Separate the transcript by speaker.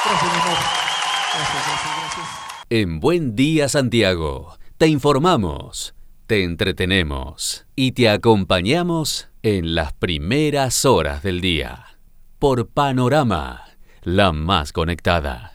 Speaker 1: Gracias, mi amor. Gracias.
Speaker 2: En Buen Día Santiago, te informamos, te entretenemos y te acompañamos en las primeras horas del día. Por Panorama, la más conectada.